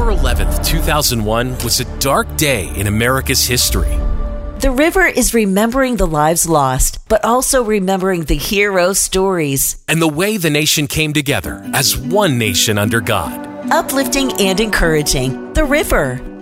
September 11th, 2001 was a dark day in America's history. The river is remembering the lives lost, but also remembering the hero stories. And the way the nation came together as one nation under God. Uplifting and encouraging. The River.